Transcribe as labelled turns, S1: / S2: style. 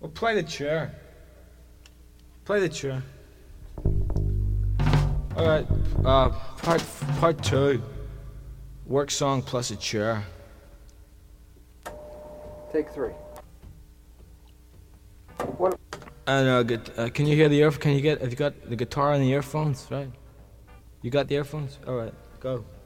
S1: Well, play the chair. Play the chair. Alright, part two. Work song plus a chair.
S2: Take three.
S1: And can you hear the have you got the guitar and the earphones, right? You got the earphones? Alright, go.